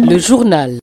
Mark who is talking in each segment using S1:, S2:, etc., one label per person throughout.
S1: Le journal.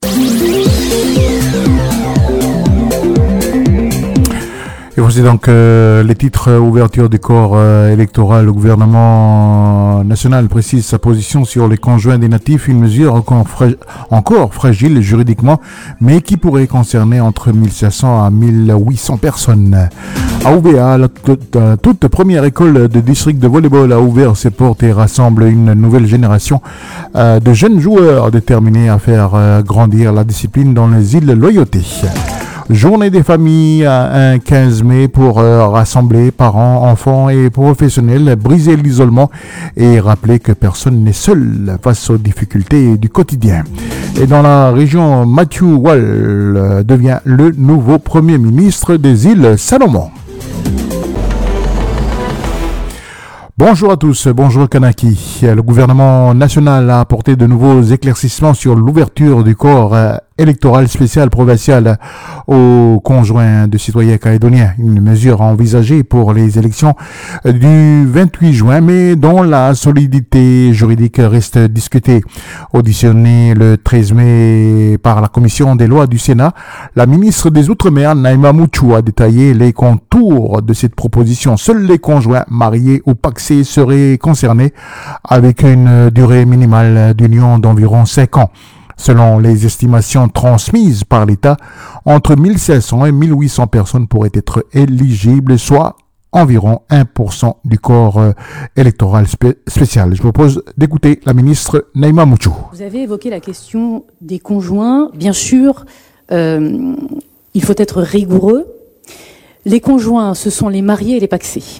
S2: Et voici donc les titres. Ouverture du corps électoral. Le gouvernement national précise sa position sur les conjoints des natifs, une mesure encore fragile juridiquement, mais qui pourrait concerner entre 1500 à 1800 personnes. À Ouvéa, la toute première école de district de volleyball a ouvert ses portes et rassemble une nouvelle génération de jeunes joueurs déterminés à faire grandir la discipline dans les îles Loyauté. Journée des familles un 15 mai pour rassembler parents, enfants et professionnels, briser l'isolement et rappeler que personne n'est seul face aux difficultés du quotidien. Et dans la région, Matthew Wall devient le nouveau Premier ministre des îles Salomon. Bonjour à tous, bonjour Kanaki. Le gouvernement national a apporté de nouveaux éclaircissements sur l'ouverture du corps électoral spécial provincial aux conjoints de citoyens calédoniens. Une mesure envisagée pour les élections du 28 juin, mais dont la solidité juridique reste discutée. Auditionnée le 13 mai par la commission des lois du Sénat, la ministre des Outre-mer, Naïma Mouchou, a détaillé les contours de cette proposition. Seuls les conjoints mariés ou pacsés seraient concernés, avec une durée minimale d'union d'environ 5 ans. Selon les estimations transmises par l'État, entre 1500 et 1800 personnes pourraient être éligibles, soit environ 1% du corps électoral spécial. Je vous propose d'écouter la ministre Naïma Mouchou.
S3: Vous avez évoqué la question des conjoints. Bien sûr, il faut être rigoureux. Les conjoints, ce sont les mariés et les pacsés.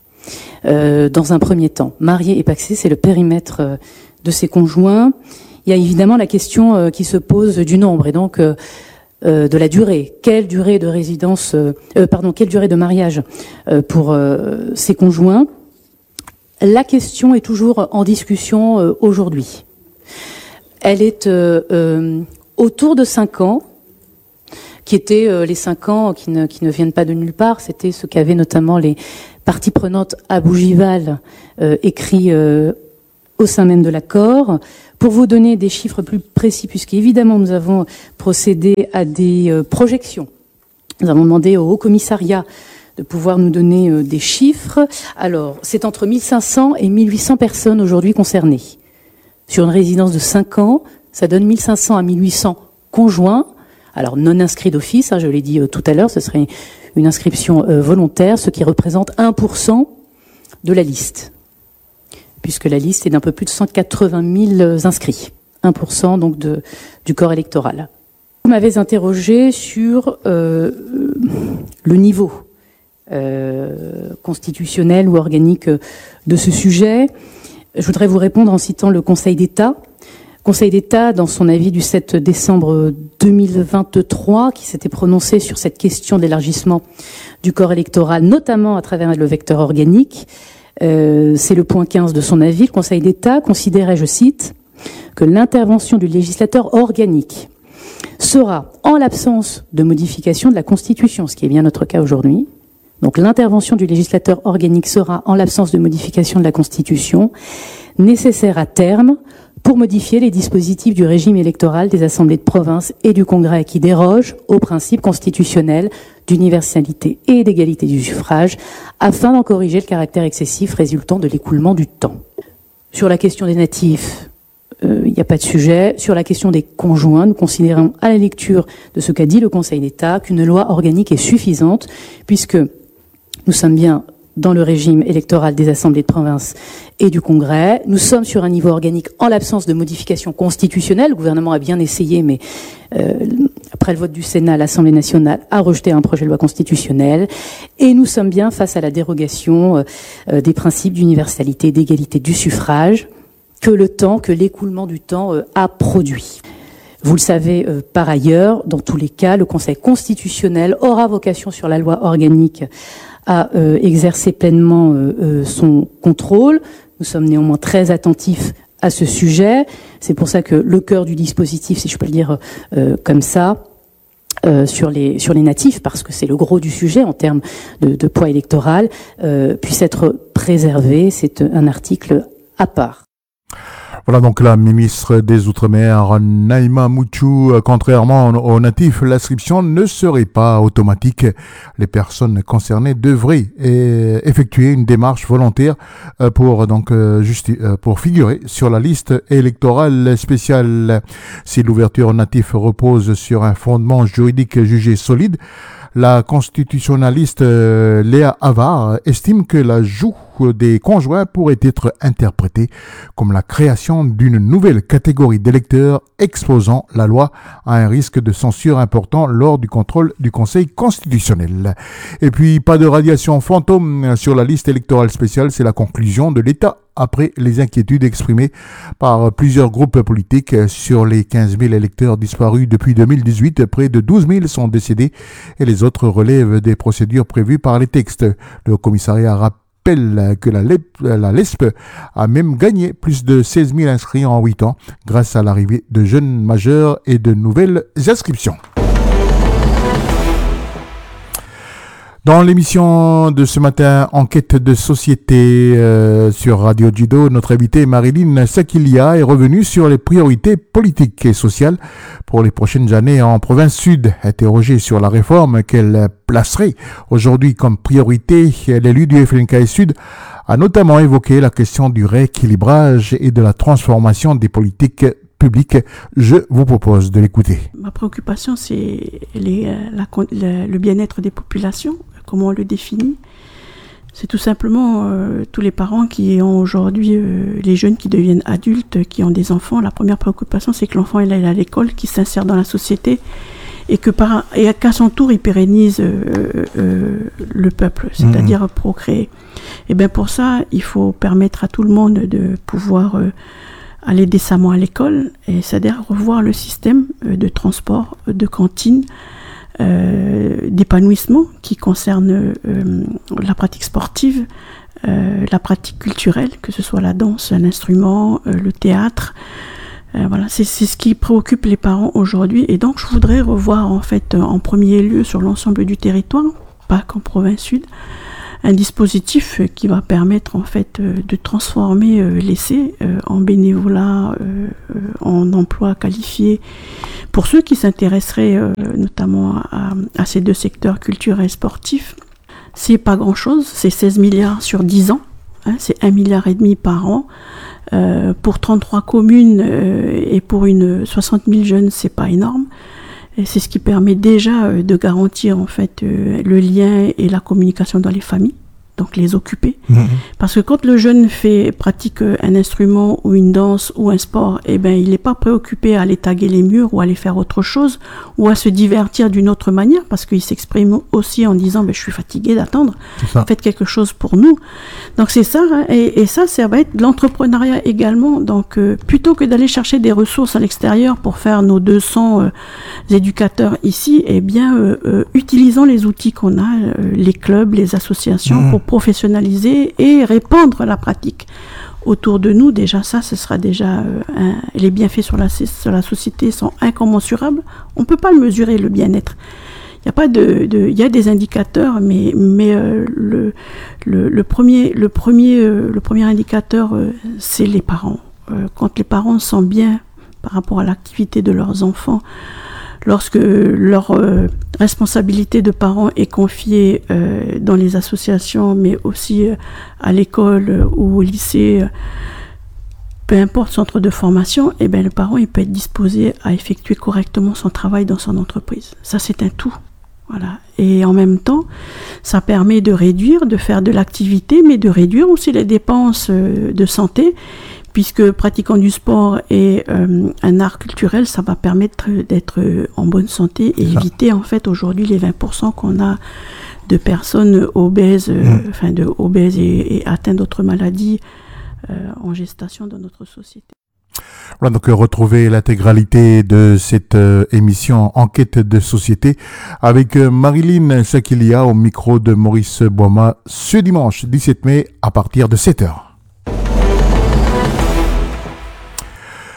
S3: Dans un premier temps, mariés et pacsés, c'est le périmètre de ces conjoints. Il y a évidemment la question qui se pose du nombre et donc de la durée. Quelle durée de résidence, quelle durée de mariage pour ces conjoints? La question est toujours en discussion aujourd'hui. Elle est autour de 5 ans, qui étaient les 5 ans qui ne viennent pas de nulle part. C'était ce qu'avaient notamment les parties prenantes à Bougival écrit au sein même de l'accord. Pour vous donner des chiffres plus précis, puisqu'évidemment nous avons procédé à des projections, nous avons demandé au Haut-Commissariat de pouvoir nous donner des chiffres. Alors, c'est entre 1500 et 1800 personnes aujourd'hui concernées. Sur une résidence de 5 ans, ça donne 1500 à 1800 conjoints, alors non inscrits d'office, je l'ai dit tout à l'heure, ce serait une inscription volontaire, ce qui représente 1% de la liste, puisque la liste est d'un peu plus de 180 000 inscrits, 1% donc du corps électoral. Vous m'avez interrogé sur le niveau constitutionnel ou organique de ce sujet. Je voudrais vous répondre en citant le Conseil d'État. Conseil d'État, dans son avis du 7 décembre 2023, qui s'était prononcé sur cette question d'élargissement du corps électoral, notamment à travers le vecteur organique, c'est le point 15 de son avis. Le Conseil d'État considérait, je cite, que l'intervention du législateur organique sera, en l'absence de modification de la Constitution, ce qui est bien notre cas aujourd'hui, donc l'intervention du législateur organique sera, en l'absence de modification de la Constitution, nécessaire à terme pour modifier les dispositifs du régime électoral des assemblées de province et du Congrès qui dérogent aux principes constitutionnels d'universalité et d'égalité du suffrage, afin d'en corriger le caractère excessif résultant de l'écoulement du temps. Sur la question des natifs, il n'y a pas de sujet. Sur la question des conjoints, nous considérons à la lecture de ce qu'a dit le Conseil d'État qu'une loi organique est suffisante, puisque nous sommes bien dans le régime électoral des assemblées de province et du Congrès. Nous sommes sur un niveau organique en l'absence de modification constitutionnelle. Le gouvernement a bien essayé, mais après le vote du Sénat, l'Assemblée nationale a rejeté un projet de loi constitutionnel. Et nous sommes bien face à la dérogation des principes d'universalité et d'égalité du suffrage que l'écoulement du temps a produit. Vous le savez par ailleurs, dans tous les cas, le Conseil constitutionnel aura vocation sur la loi organique à exercer pleinement son contrôle. Nous sommes néanmoins très attentifs à ce sujet. C'est pour ça que le cœur du dispositif, si je peux le dire comme ça, sur les natifs, parce que c'est le gros du sujet en termes de poids électoral, puisse être préservé. C'est un article à part.
S2: Voilà donc la ministre des Outre-mer, Naïma Mouchou. Contrairement aux natifs, l'inscription ne serait pas automatique. Les personnes concernées devraient effectuer une démarche volontaire pour figurer sur la liste électorale spéciale. Si l'ouverture aux natifs repose sur un fondement juridique jugé solide, la constitutionnaliste Léa Avar estime que l'ajout des conjoints pourrait être interprété comme la création d'une nouvelle catégorie d'électeurs exposant la loi à un risque de censure important lors du contrôle du Conseil constitutionnel. Et puis, pas de radiation fantôme sur la liste électorale spéciale, c'est la conclusion de l'État après les inquiétudes exprimées par plusieurs groupes politiques. Sur les 15 000 électeurs disparus depuis 2018, près de 12 000 sont décédés et les autres relèvent des procédures prévues par les textes. Le commissariat rappelle que la LESP a même gagné plus de 16 000 inscrits en 8 ans grâce à l'arrivée de jeunes majeurs et de nouvelles inscriptions. Dans l'émission de ce matin, Enquête de société sur Radio Judo, notre invitée Marilyn Sakilia est revenue sur les priorités politiques et sociales pour les prochaines années en province sud. Interrogée sur la réforme qu'elle placerait aujourd'hui comme priorité, l'élu du FLNK Sud a notamment évoqué la question du rééquilibrage et de la transformation des politiques publiques. Je vous propose de l'écouter.
S1: Ma préoccupation, c'est le bien-être des populations. Comment on le définit? C'est tout simplement tous les parents qui ont aujourd'hui, les jeunes qui deviennent adultes, qui ont des enfants. La première préoccupation, c'est que l'enfant il aille à l'école, qu'il s'insère dans la société et qu'à son tour, il pérennise le peuple, c'est-à-dire procréer. Et bien pour ça, il faut permettre à tout le monde de pouvoir aller décemment à l'école, et c'est-à-dire revoir le système de transport, de cantine, d'épanouissement qui concerne la pratique sportive, la pratique culturelle, que ce soit la danse, un instrument, le théâtre. Voilà, c'est ce qui préoccupe les parents aujourd'hui. Et donc, je voudrais revoir en fait en premier lieu sur l'ensemble du territoire, pas qu'en province sud, un dispositif qui va permettre en fait de transformer l'essai en bénévolat, en emploi qualifié pour ceux qui s'intéresseraient notamment à ces deux secteurs culturels et sportifs. C'est pas grand chose, c'est 16 milliards sur 10 ans, hein, c'est 1,5 milliard par an. Pour 33 communes et pour 60 000 jeunes, c'est pas énorme. Et c'est ce qui permet déjà de garantir en fait le lien et la communication dans les familles, donc les occuper. Parce que quand le jeune pratique un instrument ou une danse ou un sport, eh ben, il n'est pas préoccupé à aller taguer les murs ou à aller faire autre chose ou à se divertir d'une autre manière, parce qu'il s'exprime aussi en disant je suis fatigué d'attendre, faites quelque chose pour nous. Donc c'est ça, hein, et ça va être de l'entrepreneuriat également. Donc plutôt que d'aller chercher des ressources à l'extérieur pour faire nos 200 éducateurs ici, eh bien utilisons les outils qu'on a, les clubs, les associations, pour professionnaliser et répandre la pratique autour de nous. Déjà ça, ce sera déjà les bienfaits sur la société sont incommensurables. On peut pas le mesurer, le bien-être. Il y a pas il y a des indicateurs, mais le premier indicateur, c'est les parents. Quand les parents sont bien par rapport à l'activité de leurs enfants, lorsque leur responsabilité de parents est confiée dans les associations, mais aussi à l'école ou au lycée, peu importe centre de formation, eh bien, le parent il peut être disposé à effectuer correctement son travail dans son entreprise. Ça, c'est un tout. Voilà. Et en même temps, ça permet de faire de l'activité, mais de réduire aussi les dépenses de santé, puisque pratiquant du sport et un art culturel, ça va permettre d'être en bonne santé et éviter en fait aujourd'hui les 20% qu'on a de personnes obèses, obèses et atteintes d'autres maladies en gestation dans notre société.
S2: Voilà, donc retrouvez l'intégralité de cette émission Enquête de société avec Marilyn Sakilia au micro de Maurice Boima ce dimanche 17 mai à partir de 7h.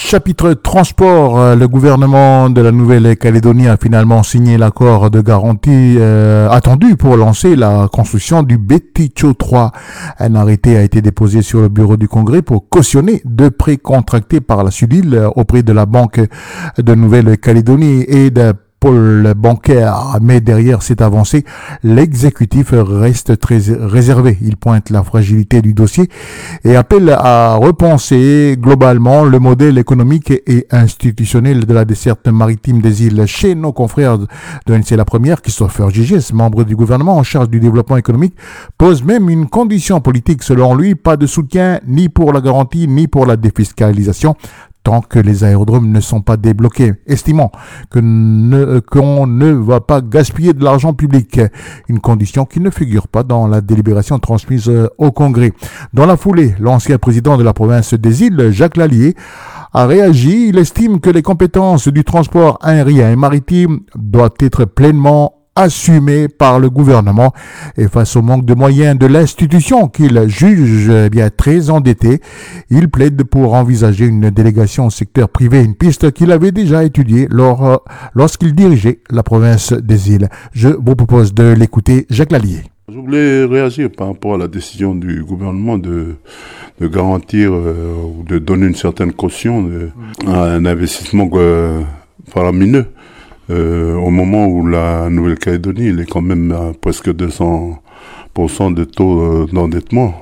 S2: Chapitre transport, le gouvernement de la Nouvelle-Calédonie a finalement signé l'accord de garantie attendu pour lancer la construction du Beticho 3. Un arrêté a été déposé sur le bureau du Congrès pour cautionner deux prêts contractés par la Sudil auprès de la Banque de Nouvelle-Calédonie et de pôle bancaire, mais derrière cette avancée, l'exécutif reste très réservé. Il pointe la fragilité du dossier et appelle à repenser globalement le modèle économique et institutionnel de la desserte maritime des îles. Chez nos confrères de NC La Première, Christopher Gigès, membre du gouvernement en charge du développement économique, pose même une condition politique. Selon lui, pas de soutien ni pour la garantie ni pour la défiscalisation tant que les aérodromes ne sont pas débloqués, estimant qu'on ne va pas gaspiller de l'argent public, une condition qui ne figure pas dans la délibération transmise au Congrès. Dans la foulée, l'ancien président de la province des îles, Jacques Lallier, a réagi. Il estime que les compétences du transport aérien et maritime doivent être pleinement assumé par le gouvernement et face au manque de moyens de l'institution qu'il juge bien très endetté, il plaide pour envisager une délégation au secteur privé, une piste qu'il avait déjà étudiée lorsqu'il dirigeait la province des îles. Je vous propose de l'écouter, Jacques Lallier.
S4: Je voulais réagir par rapport à la décision du gouvernement de garantir ou de donner une certaine caution à un investissement faramineux. Au moment où la Nouvelle-Calédonie, il est quand même à presque 200% de taux d'endettement.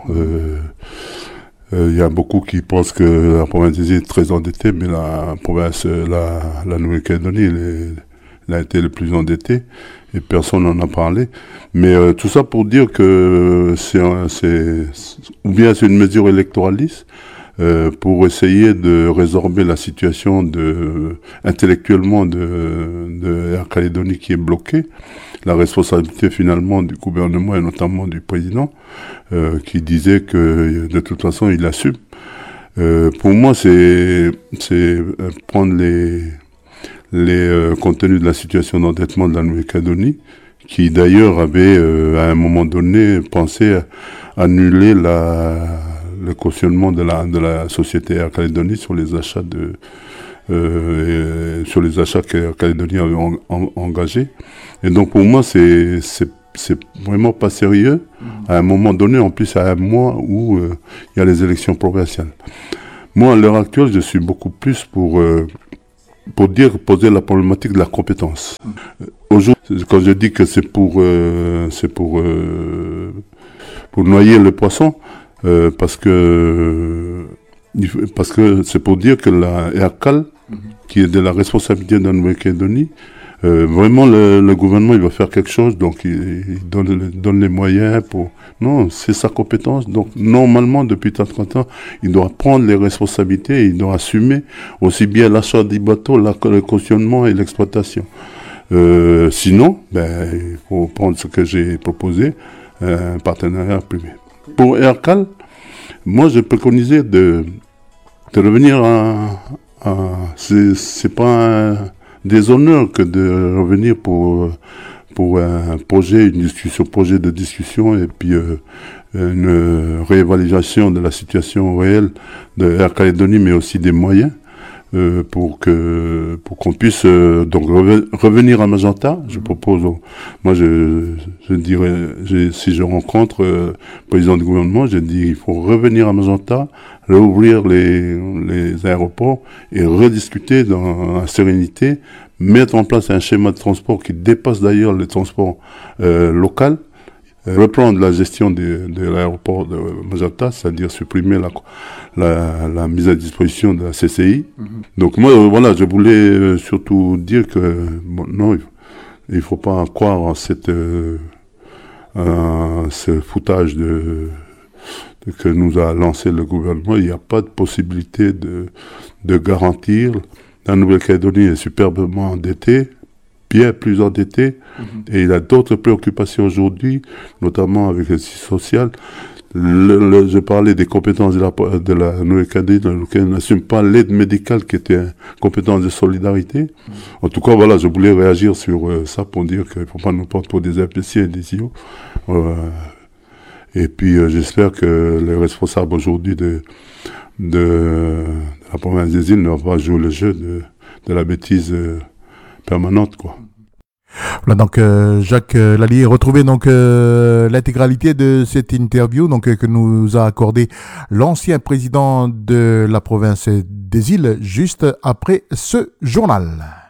S4: Il y a beaucoup qui pensent que la province des îles est très endettée, mais la Nouvelle-Calédonie, elle a été le plus endettée et personne n'en a parlé. Mais tout ça pour dire que ou bien c'est une mesure électoraliste, pour essayer de résorber la situation intellectuellement de Air Calédonie qui est bloquée. La responsabilité finalement du gouvernement et notamment du président qui disait que de toute façon il assume. Pour moi c'est prendre les contenus de la situation d'endettement de la Nouvelle-Calédonie qui d'ailleurs avait à un moment donné pensé à annuler le cautionnement de la société Air Calédonie sur les achats qu'Air Calédonie avait engagés. Et donc pour moi c'est vraiment pas sérieux à un moment donné, en plus à un mois où il y a les élections provinciales. Moi à l'heure actuelle je suis beaucoup plus pour poser la problématique de la compétence. Aujourd'hui, quand je dis que c'est pour noyer le poisson, parce que c'est pour dire que la Aircal, qui est de la responsabilité de la Nouvelle-Calédonie, vraiment le gouvernement il va faire quelque chose, donc il donne les moyens pour... Non, c'est sa compétence, donc normalement depuis 30 ans, il doit prendre les responsabilités, il doit assumer aussi bien l'achat des bateaux, le cautionnement et l'exploitation. Sinon, il faut prendre ce que j'ai proposé, un partenariat privé. Pour Aircal, moi je préconisais de revenir c'est pas un déshonneur que de revenir pour un projet de discussion et puis une réévaluation de la situation réelle de Air Calédonie mais aussi des moyens pour qu'on puisse donc revenir à Magenta. Je propose, moi je dirais, si je rencontre le président du gouvernement, je dis il faut revenir à Magenta, réouvrir les aéroports et rediscuter dans la sérénité, mettre en place un schéma de transport qui dépasse d'ailleurs le transport local, reprendre la gestion de l'aéroport de Magenta, c'est-à-dire supprimer la mise à disposition de la CCI. Donc moi, voilà, je voulais surtout dire que non, il faut pas croire en ce foutage que nous a lancé le gouvernement. Il n'y a pas de possibilité de garantir. La Nouvelle-Calédonie est superbement endettée, bien plus endetté, et il a d'autres préoccupations aujourd'hui, notamment avec le système social. Je parlais des compétences de la Nouvelle-Calédonie, dans lequel on n'assume pas l'aide médicale qui était une compétence de solidarité. En tout cas, voilà, je voulais réagir sur ça pour dire qu'il ne faut pas nous prendre pour des imbéciles et des idiots. Et puis, j'espère que les responsables aujourd'hui de la province province des îles ne va pas jouer le jeu de la bêtise permanente, quoi.
S2: Voilà, donc Jacques Lallier, retrouvez donc l'intégralité de cette interview que nous a accordé l'ancien président de la province des îles juste après ce journal.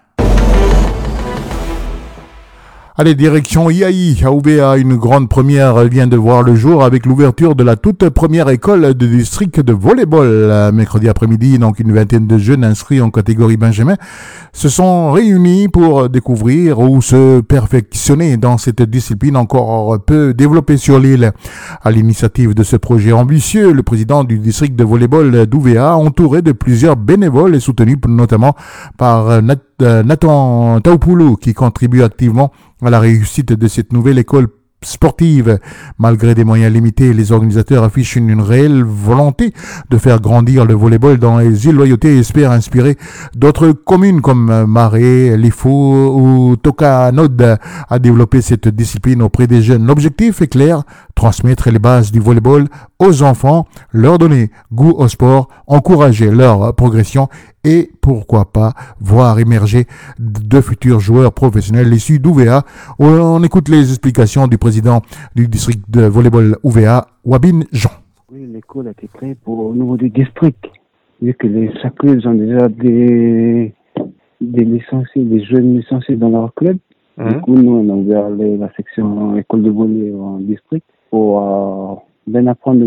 S2: Allez, direction IAI, à Ouvéa, une grande première vient de voir le jour avec l'ouverture de la toute première école de district de volleyball. Mercredi après-midi, donc une vingtaine de jeunes inscrits en catégorie Benjamin se sont réunis pour découvrir ou se perfectionner dans cette discipline encore peu développée sur l'île. À l'initiative de ce projet ambitieux, le président du district de volleyball d'Ouvéa, entouré de plusieurs bénévoles et soutenu notamment par Nathan Taupoulou, qui contribue activement à la réussite de cette nouvelle école sportive. Malgré des moyens limités, les organisateurs affichent une réelle volonté de faire grandir le volleyball dans les îles Loyauté et espèrent inspirer d'autres communes comme Marais, Lifou ou Tokanod à développer cette discipline auprès des jeunes. L'objectif est clair, transmettre les bases du volleyball aux enfants, leur donner goût au sport, encourager leur progression et pourquoi pas voir émerger de futurs joueurs professionnels issus d'Ouvéa. On écoute les explications du président du district de volleyball Ouvéa, Wabin Jean.
S5: Oui, l'école a été créée au niveau du district, vu que chaque club ont déjà des licenciés, des jeunes licenciés dans leur club. Du coup, nous, on a ouvert la section école de volley en district pour bien apprendre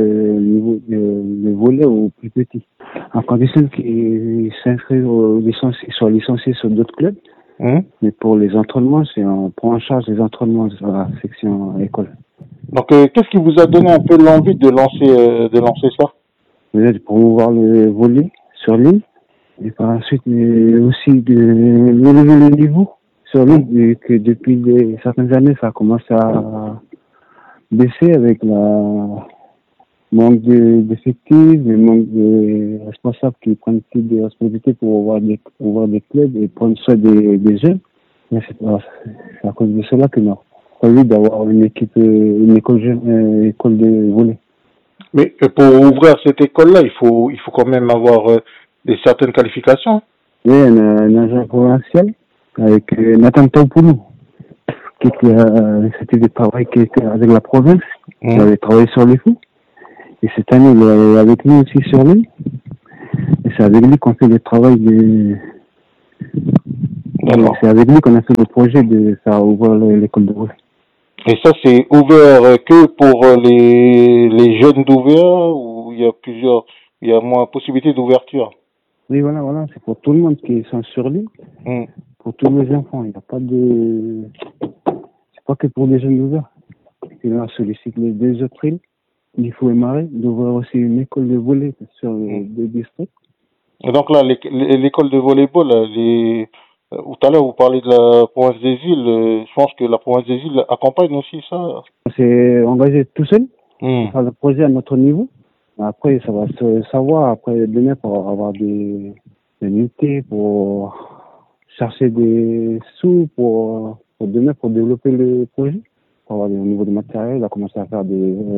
S5: le volley aux plus petits. En condition qu'ils s'inscrivent soient licenciés sur d'autres clubs. Mais pour les entraînements, on prend en charge les entraînements sur la section école.
S6: Donc, qu'est-ce qui vous a donné un peu l'envie de lancer ça?
S5: Déjà, de promouvoir le volley sur l'île. Et par la suite, aussi de relever le niveau sur l'île, vu que depuis certaines années, ça a commencé à baisser avec la manque d'effectifs, le manque de responsables qui prennent plus de responsabilités pour avoir des clubs et prendre soin des jeunes. Mais c'est à cause de cela que nous avons prévu d'avoir une école de volley.
S6: Mais pour ouvrir cette école-là, il faut quand même avoir certaines qualifications.
S5: Oui, un agent provincial avec Nathan Taupoulou, c'était des travaux qui étaient avec la province, qui avait travaillé sur les fous. Et cette année, il est avec nous aussi sur l'île. Et c'est avec lui qu'on fait le travail C'est avec lui qu'on a fait le projet de faire ouvrir l'école de volley.
S6: Et ça, c'est ouvert que pour les jeunes d'Ouvéa ou il y a moins possibilité d'ouverture?
S5: Oui, voilà, c'est pour tout le monde qui sont sur l'île. Pour tous les enfants. Il n'y a pas c'est pas que pour les jeunes d'Ouvéa. Et là, sollicite les deux autres îles, Lifou et Marais, d'ouvrir aussi une école de volley sur les deux districts.
S6: Et donc là, l'école de volleyball, tout à l'heure, vous parlez de la province des îles. Je pense que la province des îles accompagne aussi ça.
S5: On s'est engagé tout seul pour faire le projet à notre niveau. Après, ça va se savoir après demain pour avoir des unités, pour chercher des sous pour demain pour développer le projet. Pour avoir au niveau du matériel, on a commencé à faire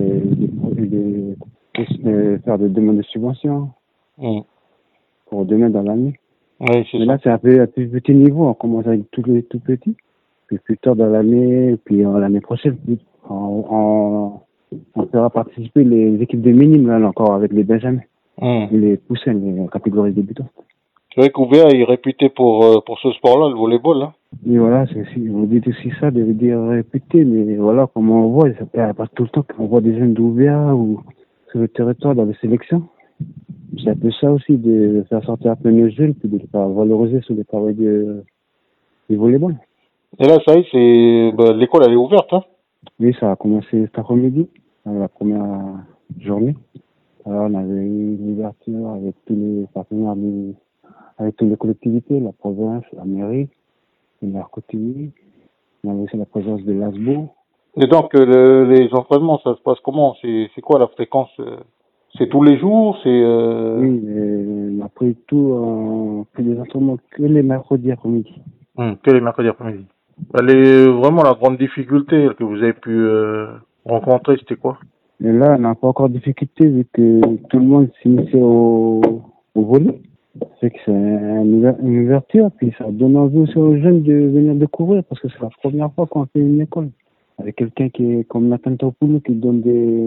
S5: faire des demandes de subventions pour demain dans l'année.
S6: Oui,
S5: mais là, c'est un peu à plus petit niveau. On commence avec tout petit. Puis plus tard dans l'année, puis l'année prochaine, on fera participer les équipes de minimes, là, encore avec les Benjamins, les poussins, les catégories débutantes.
S6: C'est vrai qu'Ouvéa est réputé pour ce sport-là, le volleyball. Hein.
S5: Et voilà, vous dites aussi ça, de dire réputé, mais voilà, comme on voit, il n'y a pas tout le temps qu'on voit des jeunes d'Ouvéa ou sur le territoire dans les sélections. C'est un peu ça aussi, de faire sortir un peu nos jeunes, puis de les faire valoriser sur le travail du volleyball.
S6: Et là, ça y est, l'école elle est ouverte, hein?
S5: Oui, ça a commencé cet après-midi, la première journée. Alors, on avait eu l'ouverture avec tous les partenaires, avec toutes les collectivités, la province, la mairie, le maire Cotigny. On avait aussi la présence de l'ASBO.
S6: Et donc, les entraînements, ça se passe comment? C'est quoi la fréquence? C'est tous les jours?
S5: Oui, on a pris fait des entraînements que les mercredis après-midi.
S6: Que les mercredis après-midi. Vraiment la grande difficulté que vous avez pu rencontrer, c'était quoi?
S5: Et là, on n'a pas encore de difficulté vu que tout le monde s'initie au volley. fait que c'est une ouverture, puis ça donne envie aussi aux jeunes de venir découvrir, parce que c'est la première fois qu'on fait une école avec quelqu'un qui est comme Nathan Tapoulou, qui donne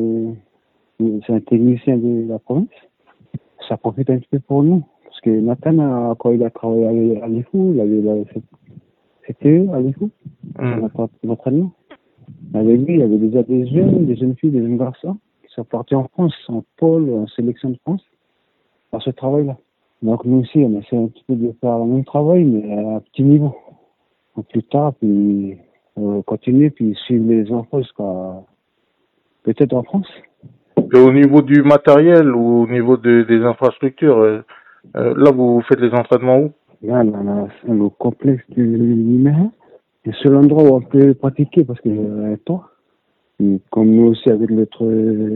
S5: c'est un technicien de la province. Ça profite un petit peu pour nous, parce que Nathan, quand il a travaillé à l'IFU, il avait la CTE à l'IFU, l'entraînement. Avec lui, il y avait déjà des jeunes filles, des jeunes garçons, qui sont partis en France, en pôle, en sélection de France, par ce travail-là. Donc nous aussi, on essaie un petit peu de faire le même travail, mais à un petit niveau. Donc, plus tard, puis continuer, puis suivre les enfants jusqu'à peut-être en France.
S6: Et au niveau du matériel ou au niveau des infrastructures, là vous faites les entraînements où?
S5: Là, le complexe du numéro, c'est le seul endroit où on peut pratiquer parce qu'il y a un toit. Et comme nous aussi, avec notre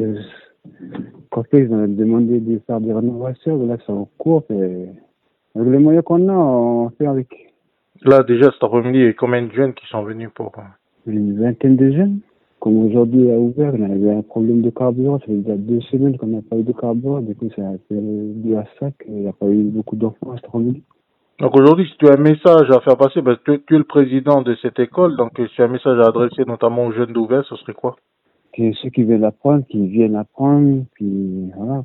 S5: complexe, on a demandé de faire des rénovations. Là, c'est en cours. Et avec les moyens qu'on a, on fait avec.
S6: Là, déjà, cet après-midi, il y a combien de jeunes qui sont venus pour...
S5: Une vingtaine de jeunes. Comme aujourd'hui, à Ouvert, on avait un problème de carburant. Ça fait déjà 2 semaines qu'on n'a pas eu de carburant. Du coup, ça a été dû à ça qu'il n'y a pas eu beaucoup d'enfants cet après-midi.
S6: Donc aujourd'hui, si tu as un message à faire passer, parce que tu es le président de cette école, donc si tu as un message à adresser notamment aux jeunes d'Ouvert, ce serait quoi? Que
S5: ceux qui veulent apprendre, qui viennent apprendre, puis voilà.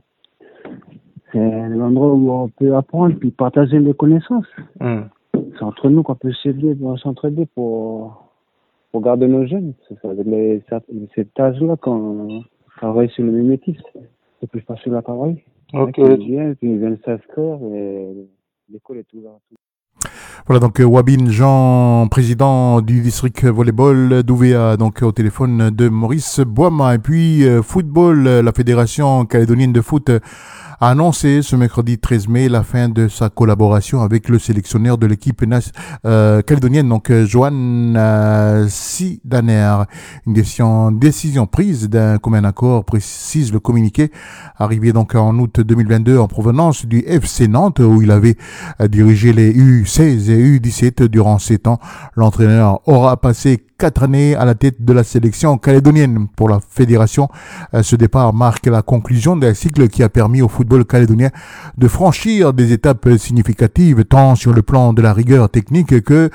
S5: C'est l'endroit où on peut apprendre, puis partager les connaissances. C'est entre nous qu'on peut s'entraider pour garder nos jeunes. C'est avec cet âge-là qu'on travaille sur le mimétisme. C'est plus facile à travailler.
S6: Ok.
S5: Puis ils viennent s'inscrire et l'école est ouverte.
S2: Voilà, donc Wabin Jean, président du district volleyball d'Ouvéa, donc au téléphone de Maurice Boima. Et puis football, la fédération calédonienne de foot a annoncé ce mercredi 13 mai la fin de sa collaboration avec le sélectionneur de l'équipe calédonienne, donc Johan Sidaner. Une décision prise d'un commun accord, précise le communiqué, arrivé donc en août 2022 en provenance du FC Nantes, où il avait dirigé les U16 et U17 durant 7 ans. L'entraîneur aura passé 4 années à la tête de la sélection calédonienne. Pour la fédération, ce départ marque la conclusion d'un cycle qui a permis au football calédonien de franchir des étapes significatives tant sur le plan de la rigueur technique que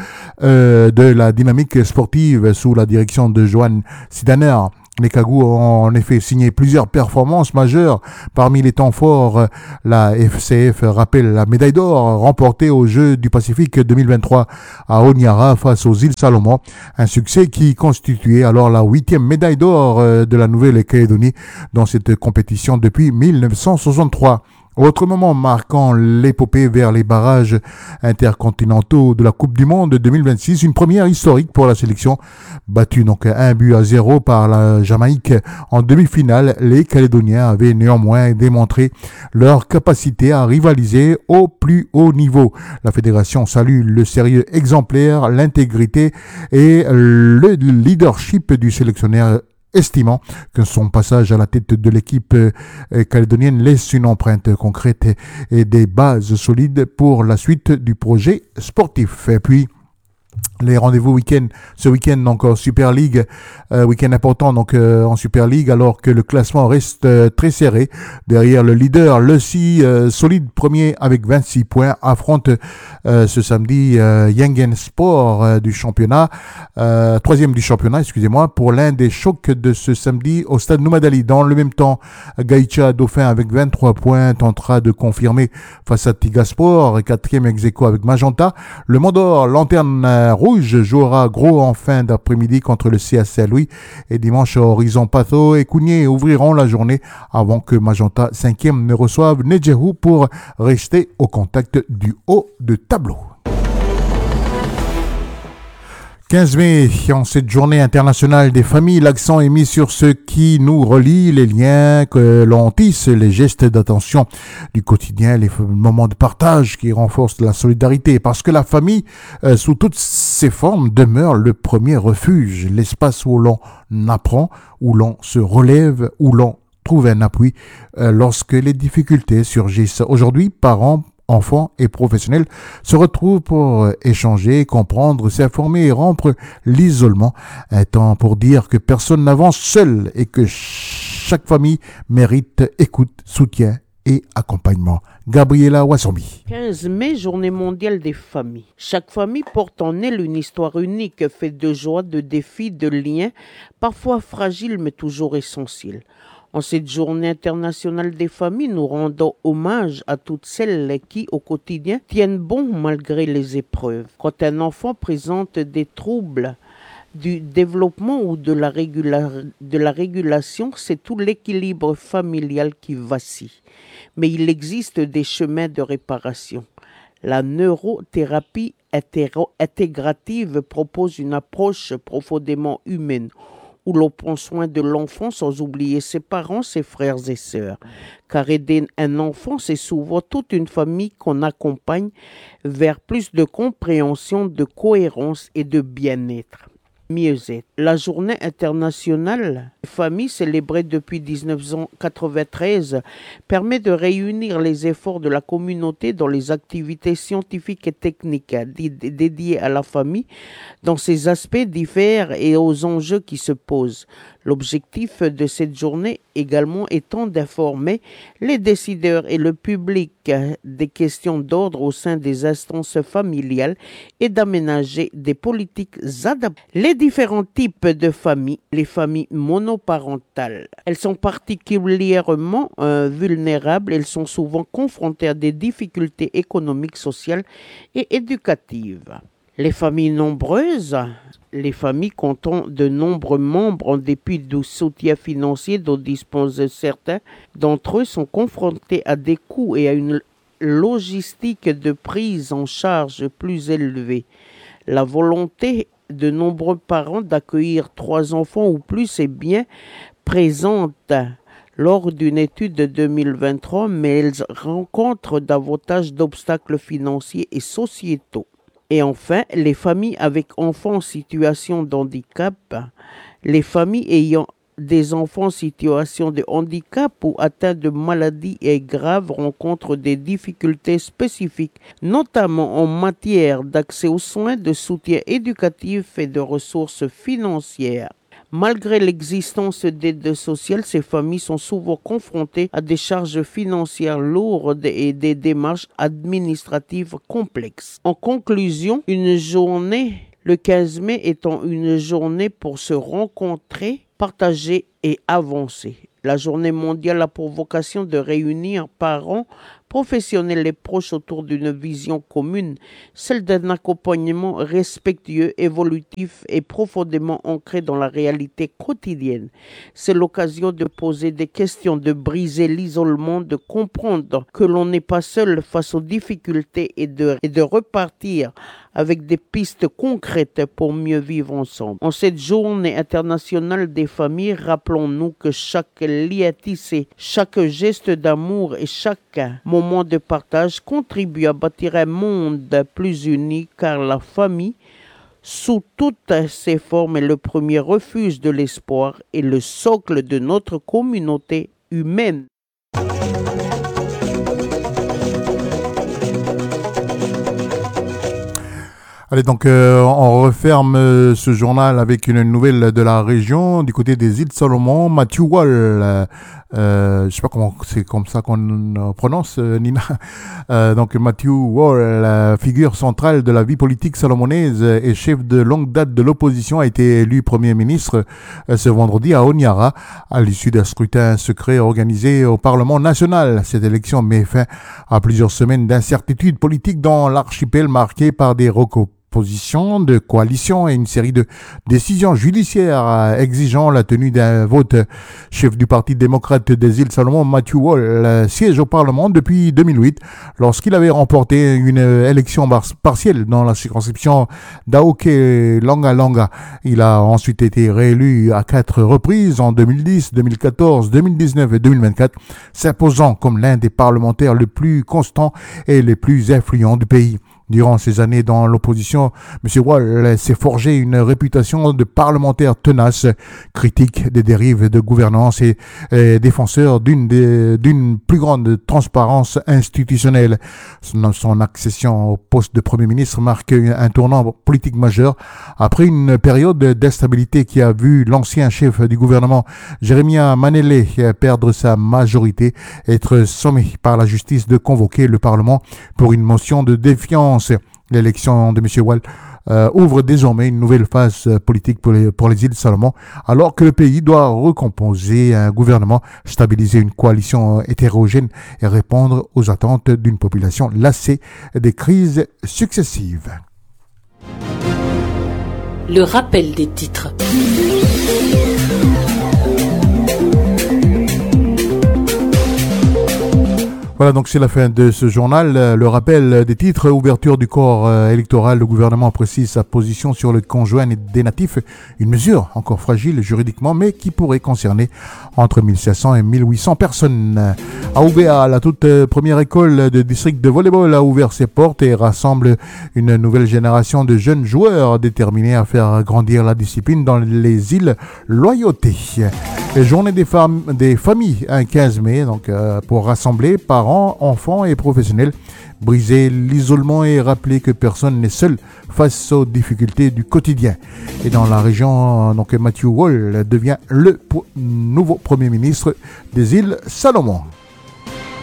S2: de la dynamique sportive sous la direction de Johan Sidaner. Les Cagous ont en effet signé plusieurs performances majeures. Parmi les temps forts, la FCF rappelle la médaille d'or remportée aux Jeux du Pacifique 2023 à Honiara face aux îles Salomon. Un succès qui constituait alors la 8e médaille d'or de la Nouvelle-Calédonie dans cette compétition depuis 1963. Autre moment marquant l'épopée vers les barrages intercontinentaux de la Coupe du Monde 2026, une première historique pour la sélection. Battue donc 1-0 par la Jamaïque en demi-finale, les Calédoniens avaient néanmoins démontré leur capacité à rivaliser au plus haut niveau. La fédération salue le sérieux exemplaire, l'intégrité et le leadership du sélectionneur, estimant que son passage à la tête de l'équipe calédonienne laisse une empreinte concrète et des bases solides pour la suite du projet sportif. Et puis, les rendez-vous ce week-end donc en Super League, week-end important donc en Super League, alors que le classement reste très serré. Derrière le leader, le solide premier avec 26 points, affronte ce samedi Yengen Sport du championnat, troisième du championnat, excusez-moi, pour l'un des chocs de ce samedi au stade Noumadali. Dans le même temps, Gaïcha Dauphin avec 23 points tentera de confirmer face à Tigasport, quatrième ex-aequo avec Magenta. Le Mondor, lanterne rouge, jouera gros en fin d'après-midi contre le CA Saint-Louis, et dimanche Horizon Patho et Cougnier ouvriront la journée avant que Magenta 5e ne reçoive Nedjerou pour rester au contact du haut de tableau. 15 mai, en cette journée internationale des familles, l'accent est mis sur ce qui nous relie, les liens que l'on tisse, les gestes d'attention du quotidien, les moments de partage qui renforcent la solidarité. Parce que la famille, sous toutes ses formes, demeure le premier refuge, l'espace où l'on apprend, où l'on se relève, où l'on trouve un appui lorsque les difficultés surgissent. Aujourd'hui, parents, enfants et professionnels se retrouvent pour échanger, comprendre, s'informer et rompre l'isolement. Un temps pour dire que personne n'avance seul et que chaque famille mérite écoute, soutien et accompagnement. Gabriela Wasombi.
S7: 15 mai, journée mondiale des familles. Chaque famille porte en elle une histoire unique, faite de joie, de défis, de liens, parfois fragiles mais toujours essentiels. En cette journée internationale des familles, nous rendons hommage à toutes celles qui, au quotidien, tiennent bon malgré les épreuves. Quand un enfant présente des troubles du développement ou de la régulation, c'est tout l'équilibre familial qui vacille. Mais il existe des chemins de réparation. La neurothérapie intégrative propose une approche profondément humaine où l'on prend soin de l'enfant sans oublier ses parents, ses frères et sœurs. Car aider un enfant, c'est souvent toute une famille qu'on accompagne vers plus de compréhension, de cohérence et de bien-être. Mieux-être. La journée internationale des familles, célébrée depuis 1993, permet de réunir les efforts de la communauté dans les activités scientifiques et techniques dédiées à la famille, dans ses aspects divers et aux enjeux qui se posent. L'objectif de cette journée également étant d'informer les décideurs et le public des questions d'ordre au sein des instances familiales et d'aménager des politiques adaptées. Les différents types de familles, les familles monoparentales, elles sont particulièrement vulnérables, elles sont souvent confrontées à des difficultés économiques, sociales et éducatives. Les familles nombreuses, les familles comptant de nombreux membres en dépit du soutien financier dont disposent certains d'entre eux, sont confrontés à des coûts et à une logistique de prise en charge plus élevée. La volonté de nombreux parents d'accueillir 3 enfants ou plus est bien présente lors d'une étude de 2023, mais elle rencontre davantage d'obstacles financiers et sociétaux. Et enfin, les familles avec enfants en situation de handicap, les familles ayant des enfants en situation de handicap ou atteints de maladies graves rencontrent des difficultés spécifiques, notamment en matière d'accès aux soins, de soutien éducatif et de ressources financières. Malgré l'existence d'aides sociales, ces familles sont souvent confrontées à des charges financières lourdes et des démarches administratives complexes. En conclusion, une journée, le 15 mai étant une journée pour se rencontrer, partager et avancer. La journée mondiale a pour vocation de réunir parents, professionnels et proches autour d'une vision commune, celle d'un accompagnement respectueux, évolutif et profondément ancré dans la réalité quotidienne. C'est l'occasion de poser des questions, de briser l'isolement, de comprendre que l'on n'est pas seul face aux difficultés et de repartir avec des pistes concrètes pour mieux vivre ensemble. En cette journée internationale des familles, rappelons-nous que chaque lien tissé, chaque geste d'amour et chaque moment de partage contribue à bâtir un monde plus uni, car la famille, sous toutes ses formes, est le premier refuge de l'espoir et le socle de notre communauté humaine.
S2: Allez, donc on referme ce journal avec une nouvelle de la région du côté des îles Salomon. Matthew Wall, je sais pas comment c'est comme ça qu'on prononce, Nina. Donc Matthew Wall, figure centrale de la vie politique salomonaise et chef de longue date de l'opposition, a été élu Premier ministre ce vendredi à Honiara à l'issue d'un scrutin secret organisé au Parlement national. Cette élection met fin à plusieurs semaines d'incertitude politique dans l'archipel marqué par des position de coalition et une série de décisions judiciaires exigeant la tenue d'un vote. Chef du Parti démocrate des îles Salomon, Matthew Wall siège au Parlement depuis 2008 lorsqu'il avait remporté une élection partielle dans la circonscription d'Aoke-Langa-Langa. Il a ensuite été réélu à 4 reprises en 2010, 2014, 2019 et 2024, s'imposant comme l'un des parlementaires les plus constants et les plus influents du pays. Durant ces années dans l'opposition, M. Wall s'est forgé une réputation de parlementaire tenace, critique des dérives de gouvernance et défenseur d'une plus grande transparence institutionnelle. Son accession au poste de Premier ministre marque un tournant politique majeur après une période d'instabilité qui a vu l'ancien chef du gouvernement, Jeremiah Manele, perdre sa majorité, être sommé par la justice de convoquer le Parlement pour une motion de défiance. L'élection de M. Wall ouvre désormais une nouvelle phase politique pour les îles Salomon, alors que le pays doit recomposer un gouvernement, stabiliser une coalition hétérogène et répondre aux attentes d'une population lassée des crises successives.
S8: Le rappel des titres.
S2: Voilà, donc c'est la fin de ce journal. Le rappel des titres, ouverture du corps électoral. Le gouvernement précise sa position sur le conjoint des natifs. Une mesure encore fragile juridiquement, mais qui pourrait concerner entre 1500 et 1800 personnes. AOBA, la toute première école de district de volleyball, a ouvert ses portes et rassemble une nouvelle génération de jeunes joueurs déterminés à faire grandir la discipline dans les îles Loyauté. Et journée des familles, un 15 mai, donc pour rassembler parents, enfants et professionnels, briser l'isolement et rappeler que personne n'est seul face aux difficultés du quotidien. Et dans la région, donc Matthew Wall devient le nouveau Premier ministre des îles Salomon.